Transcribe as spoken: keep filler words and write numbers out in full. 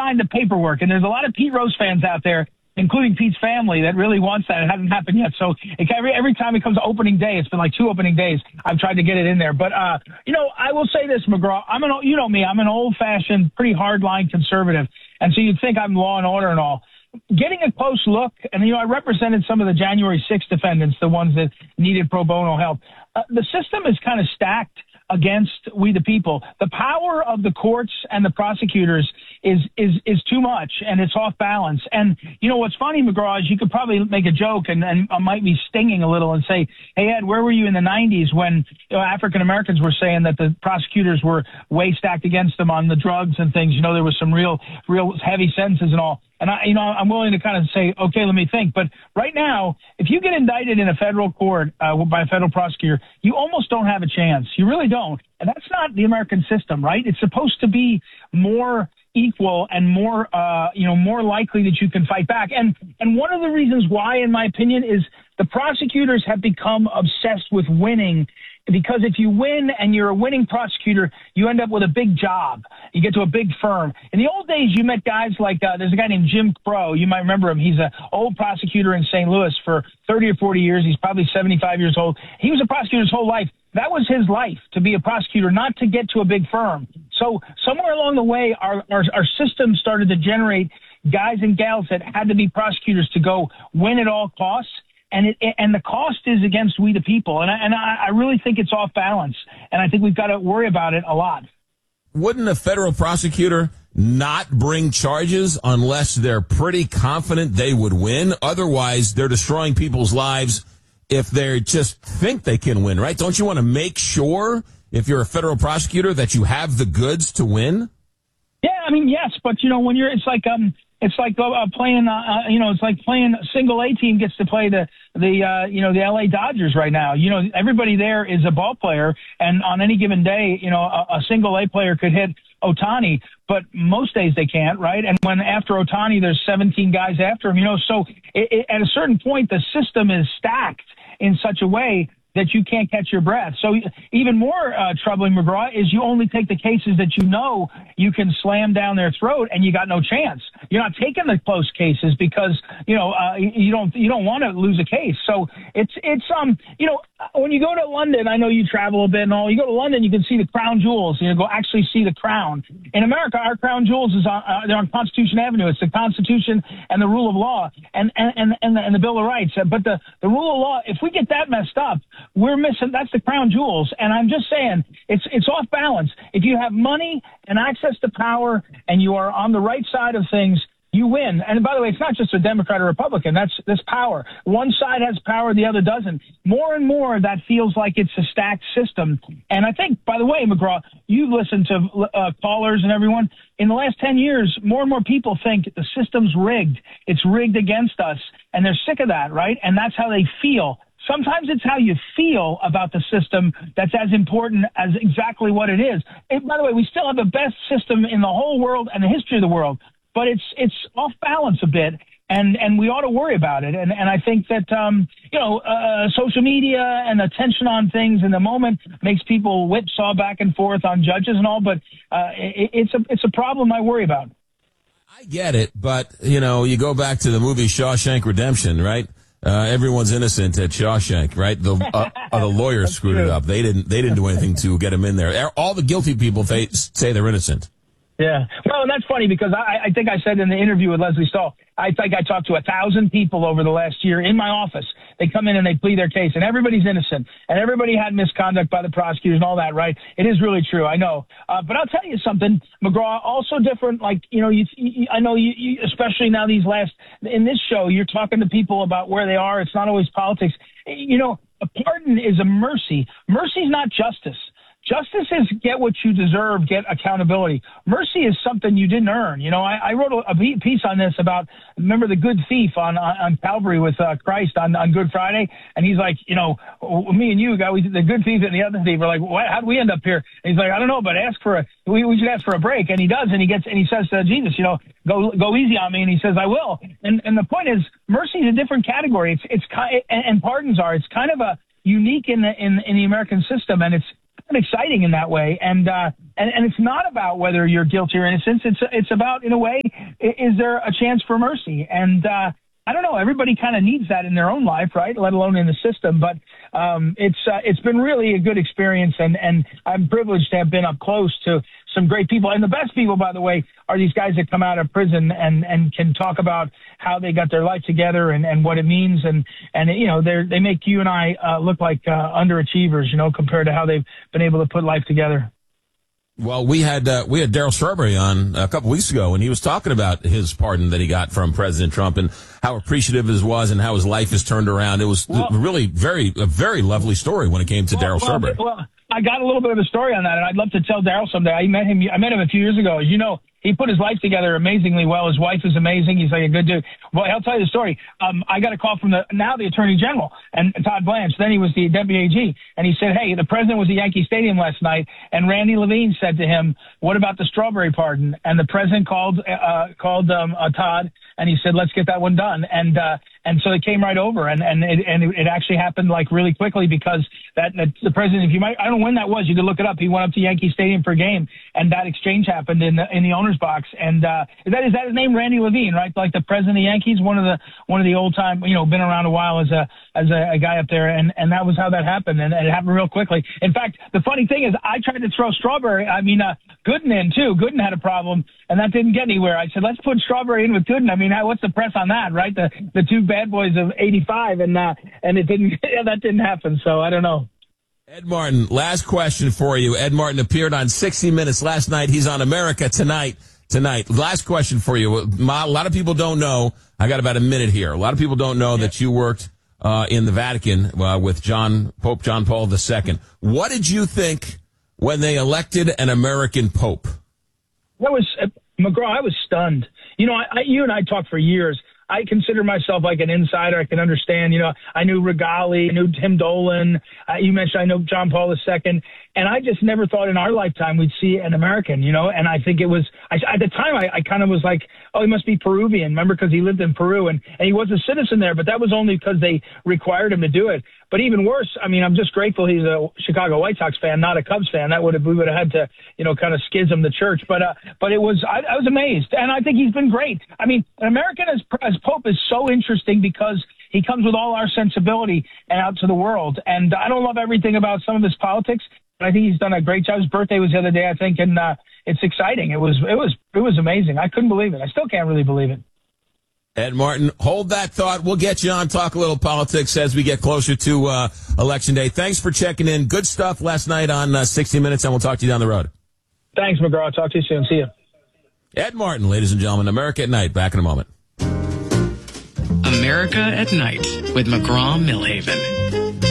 signed the paperwork, and there's a lot of Pete Rose fans out there, including Pete's family, that really wants that. It hasn't happened yet. So it, every every time it comes to opening day, it's been like two opening days, I've tried to get it in there. But, uh, you know, I will say this, McGraw. I'm an, you know me, I'm an old-fashioned, pretty hard-line conservative. And so you'd think I'm law and order and all. Getting a close look, and, you know, I represented some of the January sixth defendants, the ones that needed pro bono help. Uh, the system is kind of stacked against we the people. The power of the courts and the prosecutors is is is too much, and it's off balance. And you know what's funny, McGraw, is you could probably make a joke and, and I might be stinging a little and say, hey, Ed, where were you in the nineties when you know, African Americans were saying that the prosecutors were way stacked against them on the drugs and things? You know, there was some real, real heavy sentences and all. And I, you know, I'm willing to kind of say, okay, let me think. But right now, if you get indicted in a federal court uh, by a federal prosecutor, you almost don't have a chance. You really don't. And that's not the American system, right? It's supposed to be more equal and more, uh, you know, more likely that you can fight back. And and one of the reasons why, in my opinion, is the prosecutors have become obsessed with winning. Because if you win and you're a winning prosecutor, you end up with a big job. You get to a big firm. In the old days, you met guys like, uh, there's a guy named Jim Crow. You might remember him. He's an old prosecutor in Saint Louis for thirty or forty years. He's probably seventy-five years old. He was a prosecutor his whole life. That was his life, to be a prosecutor, not to get to a big firm. So somewhere along the way, our, our, our system started to generate guys and gals that had to be prosecutors to go win at all costs. And it, and the cost is against we the people. And I, and I really think it's off balance. And I think we've got to worry about it a lot. Wouldn't a federal prosecutor not bring charges unless they're pretty confident they would win? Otherwise, they're destroying people's lives if they just think they can win, right? Don't you want to make sure, if you're a federal prosecutor, that you have the goods to win? Yeah, I mean, yes. But, you know, when you're, it's like, um, It's like uh, playing, uh, you know, it's like playing a single A team gets to play the, the, uh, you know, the L A Dodgers right now. You know, everybody there is a ball player, and on any given day, you know, a, a single A player could hit Ohtani, but most days they can't, right? And when after Ohtani, there's seventeen guys after him, you know, so it, it, at a certain point, the system is stacked in such a way that you can't catch your breath. So even more uh, troubling, McGraw, is you only take the cases that you know you can slam down their throat and you got no chance. You're not taking the close cases because, you know, uh, you don't you don't want to lose a case. So it's, it's um you know, when you go to London, I know you travel a bit and all, you go to London, you can see the crown jewels. You know, go actually see the crown. In America, our crown jewels is on, uh, they're on Constitution Avenue. It's the Constitution and the rule of law and, and, and, and, the, and the Bill of Rights. But the, the rule of law, if we get that messed up, we're missing, that's the crown jewels. And I'm just saying, it's it's off balance. If you have money and access to power and you are on the right side of things, you win. And by the way, it's not just a Democrat or Republican. That's this power. One side has power, the other doesn't. More and more, that feels like it's a stacked system. And I think, by the way, McGraw, you've listened to uh, callers and everyone. In the last ten years, more and more people think the system's rigged. It's rigged against us. And they're sick of that, right? And that's how they feel. Sometimes it's how you feel about the system that's as important as exactly what it is. And by the way, we still have the best system in the whole world and the history of the world, but it's it's off balance a bit, and, and we ought to worry about it. And, and I think that, um, you know, uh, social media and attention on things in the moment makes people whipsaw back and forth on judges and all, but uh, it, it's a it's a problem I worry about. I get it, but, you know, you go back to the movie Shawshank Redemption, right? Uh, everyone's innocent at Shawshank, right? The uh, uh, the lawyer screwed true. it up. They didn't. They didn't do anything to get him in there. All the guilty people they say they're innocent. Yeah. Well, and that's funny because I, I think I said in the interview with Leslie Stahl, I think I talked to a thousand people over the last year in my office. They come in and they plead their case, and everybody's innocent, and everybody had misconduct by the prosecutors and all that, right? It is really true, I know. Uh, but I'll tell you something, McGraw, also different, like, you know, you, you, I know you, you, especially now these last, in this show, you're talking to people about where they are. It's not always politics. You know, a pardon is a mercy. Mercy is not justice. Justice is get what you deserve, get accountability. Mercy is something you didn't earn. You know, I, I wrote a, a piece on this about, remember the good thief on on, on Calvary with uh, Christ on, on Good Friday? And he's like, you know, me and you, got we, the good thief and the other thief are like, what, how did we end up here? And he's like, I don't know, but ask for a, we, we should ask for a break. And he does, and he gets, and he says to Jesus, you know, go go easy on me. And he says, I will. And and the point is, mercy is a different category. It's, it's, and, and pardons are, it's kind of a unique in the, in, in the American system, and it's, exciting in that way. And, uh, and, and it's not about whether you're guilty or innocent. It's, it's about, in a way, is there a chance for mercy? And, uh, I don't know. Everybody kind of needs that in their own life, right? Let alone in the system. But um, it's uh, it's been really a good experience, and, and I'm privileged to have been up close to some great people. And the best people, by the way, are these guys that come out of prison and, and can talk about how they got their life together and, and what it means. And, and you know, they they make you and I uh, look like uh, underachievers, you know, compared to how they've been able to put life together. Well, we had uh, we had Darryl Strawberry on a couple weeks ago, and he was talking about his pardon that he got from President Trump and how appreciative his was and how his life has turned around. It was well, really very a very lovely story when it came to well, Darryl well, Strawberry. Well, I got a little bit of a story on that, and I'd love to tell Darryl someday. I met him. I met him a few years ago. As you know, he put his life together amazingly well. His wife is amazing. He's like a good dude. Well, I'll tell you the story. Um, I got a call from the now the Attorney General and Todd Blanche. Then he was the Deputy A G, and he said, "Hey, the president was at Yankee Stadium last night, and Randy Levine said to him, what about the Strawberry pardon?" And the president called uh, called um, uh, Todd, and he said, "Let's get that one done." And uh, and so it came right over, and and it, and it actually happened like really quickly because that, that the president, if you might, I don't know when that was. You could look it up. He went up to Yankee Stadium for a game, and that exchange happened in the in the owner's box. And uh, is that is that his name, Randy Levine, right? Like the president of the Yankees, one of the one of the old time, you know, been around a while as a as a, a guy up there, and and that was how that happened, and, and it happened real quickly. In fact, the funny thing is, I tried to throw Strawberry, I mean uh, Gooden in too. Gooden had a problem, and that didn't get anywhere. I said, let's put Strawberry in with Gooden. I mean, what's the press on that, right? The the two bad boys of eighty-five, and uh, and it didn't yeah, that didn't happen. So I don't know. Ed Martin, last question for you. Ed Martin appeared on sixty minutes last night. He's on America Tonight. Tonight. Last question for you. A lot of people don't know. I got about a minute here. A lot of people don't know that you worked uh, in the Vatican uh, with John Pope John Paul the Second. What did you think when they elected an American Pope? That was uh, McGraw. I was stunned. You know, I, I, you and I talked for years. I consider myself like an insider. I can understand, you know, I knew Regali, I knew Tim Dolan. Uh, you mentioned I know John Paul the Second. And I just never thought in our lifetime we'd see an American, you know, and I think it was, I, at the time, I, I kind of was like, oh, he must be Peruvian, remember, because he lived in Peru, and, and he was a citizen there, but that was only because they required him to do it. But even worse, I mean, I'm just grateful he's a Chicago White Sox fan, not a Cubs fan. That would have, we would have had to, you know, kind of schism the church. But, uh, but it was, I, I was amazed, and I think he's been great. I mean, an American as, as Pope is so interesting because he comes with all our sensibility and out to the world. And I don't love everything about some of his politics, but I think he's done a great job. His birthday was the other day, I think, and uh, it's exciting. It was, it was, it was amazing. I couldn't believe it. I still can't really believe it. Ed Martin, hold that thought. We'll get you on, talk a little politics as we get closer to uh, Election Day. Thanks for checking in. Good stuff last night on uh, sixty minutes, and we'll talk to you down the road. Thanks, McGraw. I'll talk to you soon. See you. Ed Martin, ladies and gentlemen, America at Night. Back in a moment. America at Night with McGraw Millhaven.